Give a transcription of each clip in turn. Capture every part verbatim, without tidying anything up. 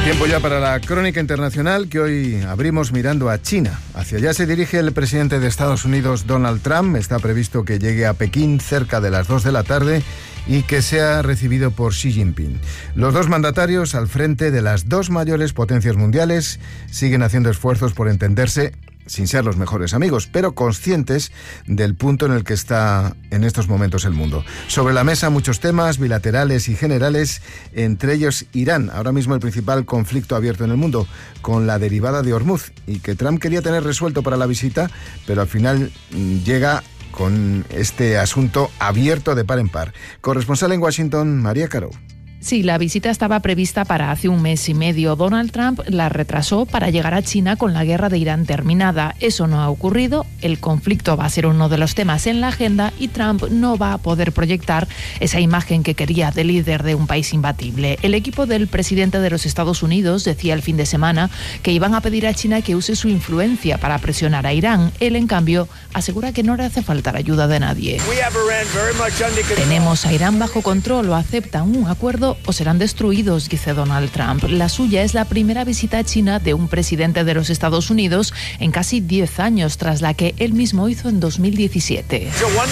Tiempo ya para la crónica internacional que hoy abrimos mirando a China. Hacia allá se dirige el presidente de Estados Unidos, Donald Trump. Está previsto que llegue a Pekín cerca de las dos de la tarde y que sea recibido por Xi Jinping. Los dos mandatarios, al frente de las dos mayores potencias mundiales, siguen haciendo esfuerzos por entenderse, sin ser los mejores amigos, pero conscientes del punto en el que está en estos momentos el mundo. Sobre la mesa muchos temas bilaterales y generales, entre ellos Irán, ahora mismo el principal conflicto abierto en el mundo, con la derivada de Hormuz, y que Trump quería tener resuelto para la visita, pero al final llega con este asunto abierto de par en par. Corresponsal en Washington, María Caro. Sí, la visita estaba prevista para hace un mes y medio. Donald Trump la retrasó para llegar a China con la guerra de Irán terminada. Eso no ha ocurrido, el conflicto va a ser uno de los temas en la agenda y Trump no va a poder proyectar esa imagen que quería de líder de un país imbatible. El equipo del presidente de los Estados Unidos decía el fin de semana que iban a pedir a China que use su influencia para presionar a Irán. Él, en cambio, asegura que no le hace falta la ayuda de nadie. Tenemos a Irán bajo control, o aceptan un acuerdo o serán destruidos, dice Donald Trump. La suya es la primera visita a China de un presidente de los Estados Unidos en casi diez años, tras la que él mismo hizo en dos mil diecisiete.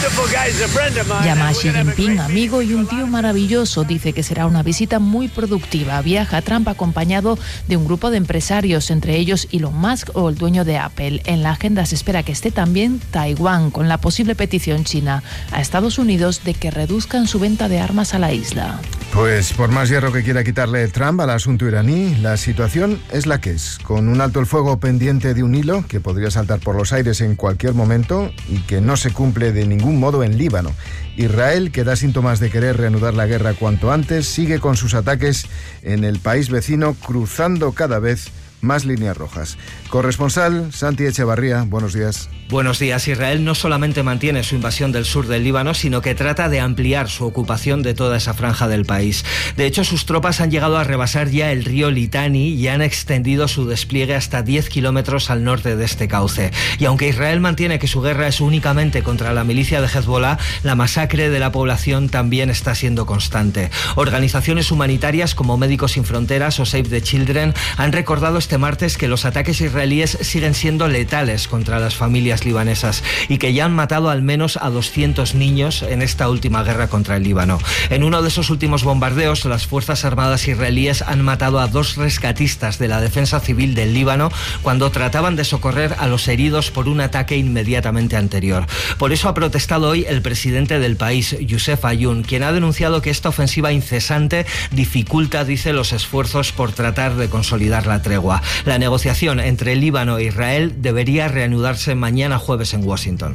Llama a Xi Jinping amigo y un tío maravilloso. Dice que será una visita muy productiva. Viaja Trump acompañado de un grupo de empresarios, entre ellos Elon Musk o el dueño de Apple. En la agenda se espera que esté también Taiwán, con la posible petición china a Estados Unidos de que reduzcan su venta de armas a la isla. Pues por más hierro que quiera quitarle Trump al asunto iraní, la situación es la que es, con un alto el fuego pendiente de un hilo que podría saltar por los aires en cualquier momento y que no se cumple de ningún modo en Líbano. Israel, que da síntomas de querer reanudar la guerra cuanto antes, sigue con sus ataques en el país vecino, cruzando cada vez más líneas rojas. Corresponsal Santi Echevarría, buenos días. Buenos días. Israel no solamente mantiene su invasión del sur del Líbano, sino que trata de ampliar su ocupación de toda esa franja del país. De hecho, sus tropas han llegado a rebasar ya el río Litani y han extendido su despliegue hasta diez kilómetros al norte de este cauce. Y aunque Israel mantiene que su guerra es únicamente contra la milicia de Hezbollah, la masacre de la población también está siendo constante. Organizaciones humanitarias como Médicos Sin Fronteras o Save the Children han recordado este martes que los ataques israelíes siguen siendo letales contra las familias libanesas y que ya han matado al menos a doscientos niños en esta última guerra contra el Líbano. En uno de esos últimos bombardeos, las Fuerzas Armadas israelíes han matado a dos rescatistas de la Defensa Civil del Líbano cuando trataban de socorrer a los heridos por un ataque inmediatamente anterior. Por eso ha protestado hoy el presidente del país, Youssef Ayoun, quien ha denunciado que esta ofensiva incesante dificulta, dice, los esfuerzos por tratar de consolidar la tregua. La negociación entre Líbano e Israel debería reanudarse mañana jueves en Washington.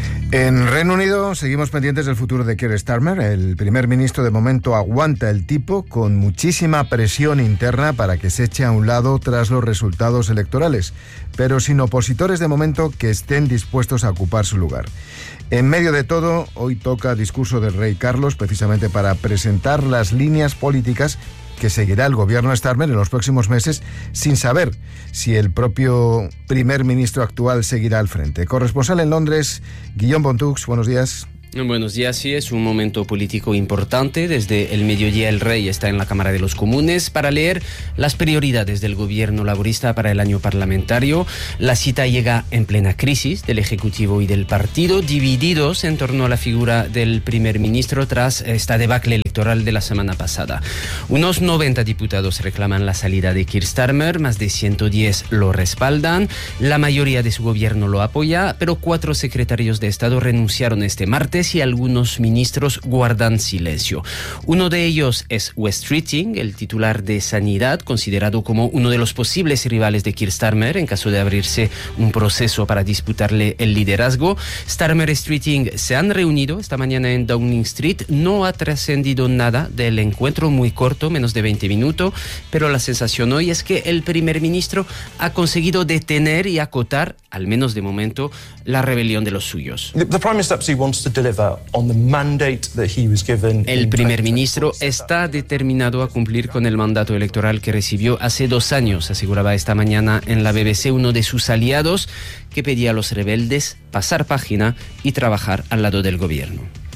En Reino Unido seguimos pendientes del futuro de Keir Starmer. El primer ministro de momento aguanta el tipo con muchísima presión interna para que se eche a un lado tras los resultados electorales, pero sin opositores de momento que estén dispuestos a ocupar su lugar. En medio de todo, hoy toca discurso del rey Carlos, precisamente para presentar las líneas políticas que seguirá el gobierno Starmer en los próximos meses, sin saber si el propio primer ministro actual seguirá al frente. Corresponsal en Londres, Guillaume Bontux, buenos días. Buenos días, sí, es un momento político importante. Desde el mediodía el rey está en la Cámara de los Comunes para leer las prioridades del gobierno laborista para el año parlamentario. La cita llega en plena crisis del Ejecutivo y del partido, divididos en torno a la figura del primer ministro tras esta debacle electoral de la semana pasada. Unos noventa diputados reclaman la salida de Keir Starmer, más de ciento diez lo respaldan, la mayoría de su gobierno lo apoya, pero cuatro secretarios de Estado renunciaron este martes y algunos ministros guardan silencio. Uno de ellos es Wes Streeting, el titular de Sanidad, considerado como uno de los posibles rivales de Keir Starmer en caso de abrirse un proceso para disputarle el liderazgo. Starmer y Streeting se han reunido esta mañana en Downing Street. No ha trascendido nada del encuentro, muy corto, menos de veinte minutos, pero la sensación hoy es que el primer ministro ha conseguido detener y acotar, al menos de momento, la rebelión de los suyos. The, the Prime Minister absolutely wants to deliver on the mandate that he was given. El primer ministro está determinado a cumplir con el mandato electoral que recibió hace dos años, aseguraba esta mañana en la B B C uno de sus aliados, que pedía a los rebeldes pasar página y trabajar al lado del gobierno.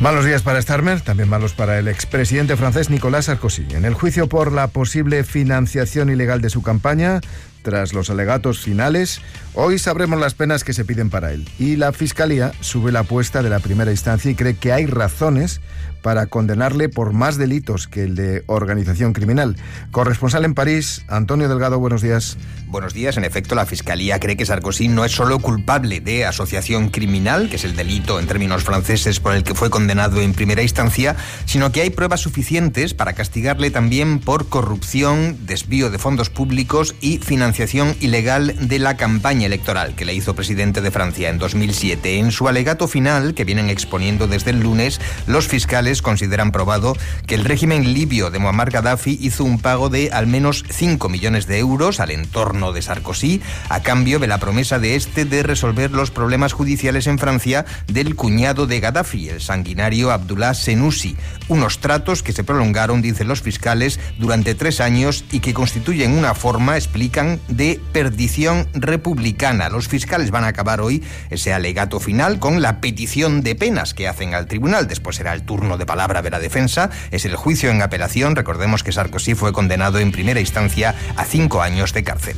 Malos días para Starmer, también malos para el expresidente francés Nicolas Sarkozy. En el juicio por la posible financiación ilegal de su campaña, tras los alegatos finales, hoy sabremos las penas que se piden para él. Y la Fiscalía sube la apuesta de la primera instancia y cree que hay razones para condenarle por más delitos que el de organización criminal. Corresponsal en París, Antonio Delgado, buenos días. Buenos días. En efecto, la Fiscalía cree que Sarkozy no es solo culpable de asociación criminal, que es el delito en términos franceses por el que fue condenado en primera instancia, sino que hay pruebas suficientes para castigarle también por corrupción, desvío de fondos públicos y financiación ilegal de la campaña electoral que le hizo presidente de Francia en dos mil siete. En su alegato final, que vienen exponiendo desde el lunes, los fiscales consideran probado que el régimen libio de Muammar Gaddafi hizo un pago de al menos cinco millones de euros al entorno de Sarkozy a cambio de la promesa de este de resolver los problemas judiciales en Francia del cuñado de Gaddafi, el sanguinario Abdullah Senussi. Unos tratos que se prolongaron, dicen los fiscales, durante tres años y que constituyen una forma, explican, de perdición republicana. Los fiscales van a acabar hoy ese alegato final con la petición de penas que hacen al tribunal. Después será el turno de palabra de la defensa. Es el juicio en apelación. Recordemos que Sarkozy fue condenado en primera instancia a cinco años de cárcel.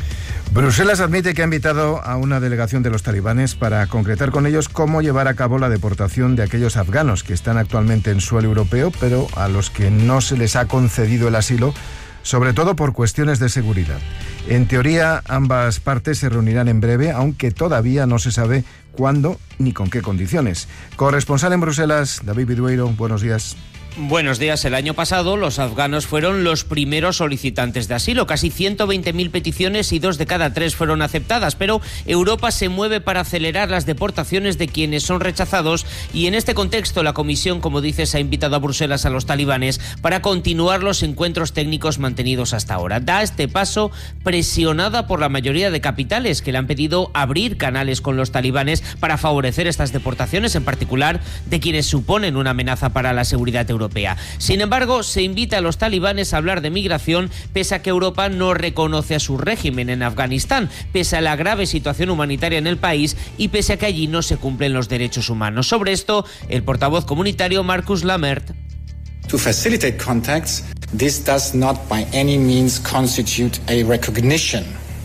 Bruselas admite que ha invitado a una delegación de los talibanes para concretar con ellos cómo llevar a cabo la deportación de aquellos afganos que están actualmente en suelo europeo, pero a los que no se les ha concedido el asilo, sobre todo por cuestiones de seguridad. En teoría, ambas partes se reunirán en breve, aunque todavía no se sabe cuándo ni con qué condiciones. Corresponsal en Bruselas, David Bidueiro, buenos días. Buenos días. El año pasado los afganos fueron los primeros solicitantes de asilo. Casi ciento veinte mil peticiones y dos de cada tres fueron aceptadas. Pero Europa se mueve para acelerar las deportaciones de quienes son rechazados y en este contexto la Comisión, como dices, ha invitado a Bruselas a los talibanes para continuar los encuentros técnicos mantenidos hasta ahora. Da este paso presionada por la mayoría de capitales que le han pedido abrir canales con los talibanes para favorecer estas deportaciones, en particular de quienes suponen una amenaza para la seguridad europea. Sin embargo, se invita a los talibanes a hablar de migración, pese a que Europa no reconoce a su régimen en Afganistán, pese a la grave situación humanitaria en el país y pese a que allí no se cumplen los derechos humanos. Sobre esto, el portavoz comunitario Marcus Lamert. To facilitate contacts, this does not by any means constitute a recognition.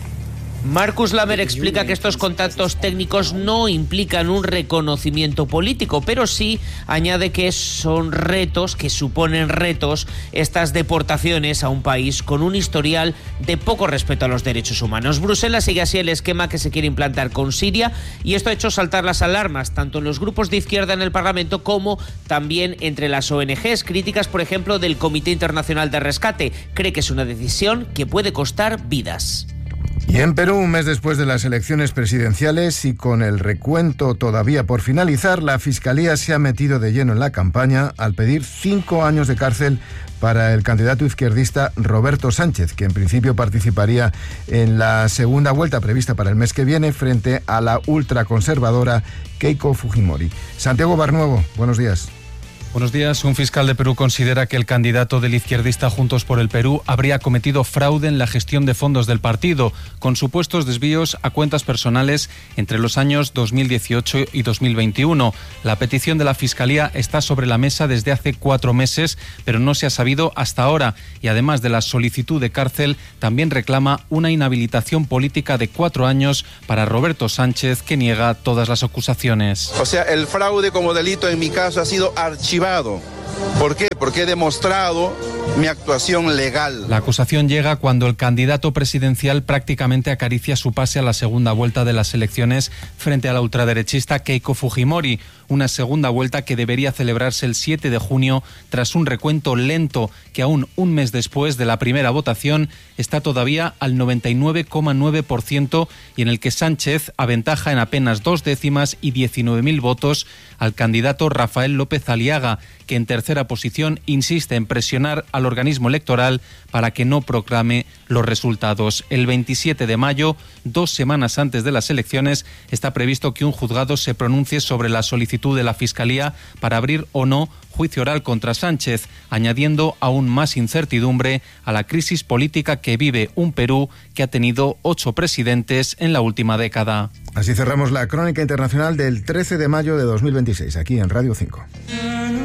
Marcus Lamert explica que estos contactos técnicos no implican un reconocimiento político, pero sí añade que son retos, que suponen retos, estas deportaciones a un país con un historial de poco respeto a los derechos humanos. Bruselas sigue así el esquema que se quiere implantar con Siria y esto ha hecho saltar las alarmas, tanto en los grupos de izquierda en el Parlamento como también entre las O N Ges, críticas, por ejemplo, del Comité Internacional de Rescate. Cree que es una decisión que puede costar vidas. Y en Perú, un mes después de las elecciones presidenciales y con el recuento todavía por finalizar, la Fiscalía se ha metido de lleno en la campaña al pedir cinco años de cárcel para el candidato izquierdista Roberto Sánchez, que en principio participaría en la segunda vuelta prevista para el mes que viene frente a la ultraconservadora Keiko Fujimori. Santiago Barnuevo, buenos días. Buenos días. Un fiscal de Perú considera que el candidato del izquierdista Juntos por el Perú habría cometido fraude en la gestión de fondos del partido, con supuestos desvíos a cuentas personales entre los años dos mil dieciocho y dos mil veintiuno. La petición de la Fiscalía está sobre la mesa desde hace cuatro meses, pero no se ha sabido hasta ahora. Y además de la solicitud de cárcel, también reclama una inhabilitación política de cuatro años para Roberto Sánchez, que niega todas las acusaciones. O sea, el fraude como delito en mi caso ha sido archivado. ¿Por qué? Porque he demostrado mi actuación legal. La acusación llega cuando el candidato presidencial prácticamente acaricia su pase a la segunda vuelta de las elecciones frente a la ultraderechista Keiko Fujimori, una segunda vuelta que debería celebrarse el siete de junio tras un recuento lento que aún un mes después de la primera votación está todavía al noventa y nueve coma nueve por ciento y en el que Sánchez aventaja en apenas dos décimas y diecinueve mil votos al candidato Rafael López Aliaga, que en tercera posición, insiste en presionar al organismo electoral para que no proclame los resultados. El veintisiete de mayo, dos semanas antes de las elecciones, está previsto que un juzgado se pronuncie sobre la solicitud de la Fiscalía para abrir o no juicio oral contra Sánchez, añadiendo aún más incertidumbre a la crisis política que vive un Perú que ha tenido ocho presidentes en la última década. Así cerramos la crónica internacional del trece de mayo de dos mil veintiséis, aquí en Radio cinco.